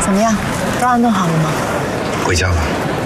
怎么样，都安顿好了吗？ 回家吧。